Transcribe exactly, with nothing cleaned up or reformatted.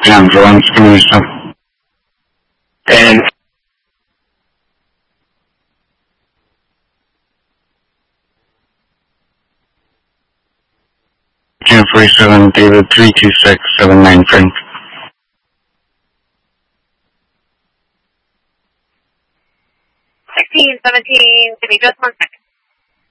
Jam for one, Spinoza. And Jam forty-seven, David three two six seven nine Frank. sixteen, seventeen, give me just one second.